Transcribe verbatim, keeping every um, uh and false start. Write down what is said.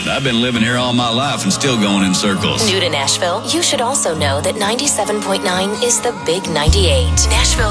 I've been living here all my life and still going in circles. New to Nashville, you should also know that ninety-seven point nine is the Big ninety-eight. Nashville